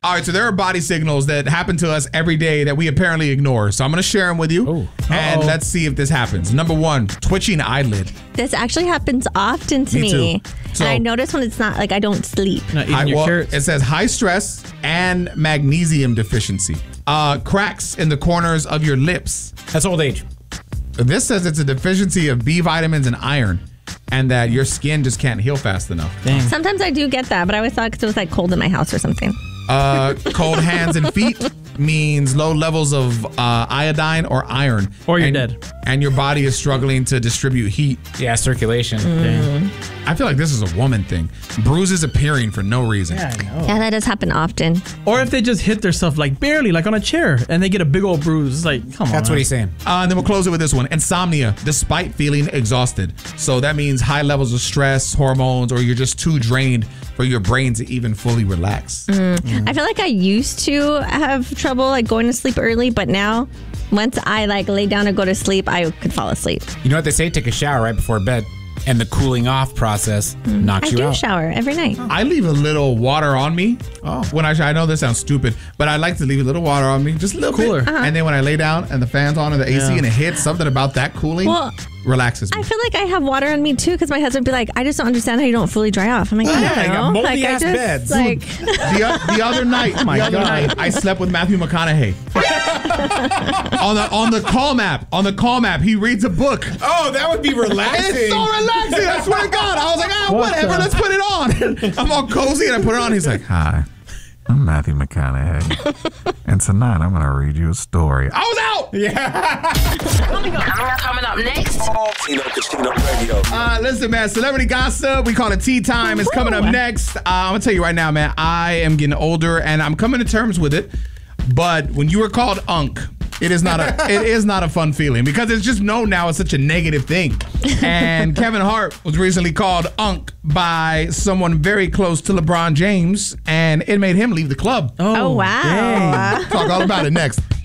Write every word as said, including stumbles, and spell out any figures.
All right, so there are body signals that happen to us every day that we apparently ignore. So I'm going to share them with you, Ooh. and let's see if this happens. Number one, twitching eyelid. This actually happens often to Me me. too. So- and I notice when it's not, like, I don't sleep. Not eating High- your well, shirts. it says high stress and magnesium deficiency. Uh, cracks in the corners of your lips. That's old age. This says it's a deficiency of B vitamins and iron, and that your skin just can't heal fast enough. Dang. Sometimes I do get that, but I always thought because it was, like, cold in my house or something. Uh, cold hands and feet means low levels of uh, iodine or iron. Or you're and, dead. And your body is struggling to distribute heat. Yeah, circulation. Dang. I feel like this is a woman thing. Bruises appearing for no reason. Yeah, I know. Yeah, that does happen often. Or if they just hit themselves like barely, like on a chair, and they get a big old bruise. It's like, come on. That's what man. he's saying. Uh, and then we'll close it with this one. Insomnia, despite feeling exhausted. So that means high levels of stress, hormones, or you're just too drained for your brain to even fully relax. Mm. I feel like I used to have trouble like going to sleep early, but now once I like lay down and go to sleep, I could fall asleep. You know what they say? Take a shower right before bed, and the cooling off process knocks I you do out. shower every night. I leave a little water on me. Oh. When I, I know this sounds stupid, but I like to leave a little water on me, just a little Cooler. bit. Uh-huh. And then when I lay down and the fan's on and the A C Yeah. and it hits, something about that cooling Well, relaxes me. I feel like I have water on me too because my husband would be like, I just don't understand how you don't fully dry off. I'm like, I Yeah, don't you know. got moldy like, I ass just, beds. Like, the, o- the other night, my the other God. night, I slept with Matthew McConaughey. on the on the Calm app, on the Calm app, he reads a book. Oh, that would be relaxing. It's so relaxing. I swear to God. I was like, ah, What whatever. the- Let's put it on. I'm all cozy and I put it on. He's like, hi, I'm Matthew McConaughey, and tonight I'm gonna read you a story. I was out. Coming up, coming up next. Tino Casino Radio. Uh, listen, man, celebrity gossip. We call it tea time. It's coming up next. Uh, I'm gonna tell you right now, man. I am getting older and I'm coming to terms with it. But when you were called Unk, it is not a it is not a fun feeling because it's just known now as such a negative thing. And Kevin Hart was recently called Unk by someone very close to LeBron James, and it made him leave the club. oh, wow. dang. Talk all about it next.